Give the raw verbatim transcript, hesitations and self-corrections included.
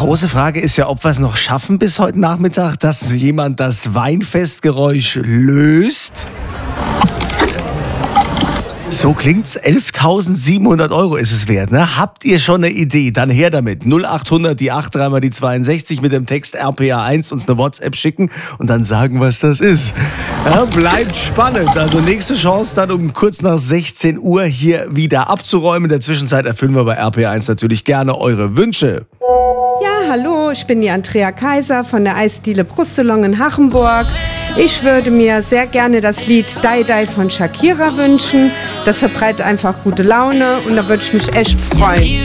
große Frage ist ja, ob wir es noch schaffen bis heute Nachmittag, dass jemand das Weinfestgeräusch löst. So klingt's. elftausendsiebenhundert Euro ist es wert, ne? Habt ihr schon eine Idee? Dann her damit. null achthundert, die acht, dreimal die zweiundsechzig mit dem Text R P A eins uns eine WhatsApp schicken und dann sagen, was das ist. Ja, bleibt spannend. Also nächste Chance dann um kurz nach sechzehn Uhr hier wieder abzuräumen. In der Zwischenzeit erfüllen wir bei R P A eins natürlich gerne eure Wünsche. Ja, hallo, ich bin die Andrea Kaiser von der Eisdiele Brustelong in Hachenburg. Ich würde mir sehr gerne das Lied Die Die von Shakira wünschen. Das verbreitet einfach gute Laune und da würde ich mich echt freuen.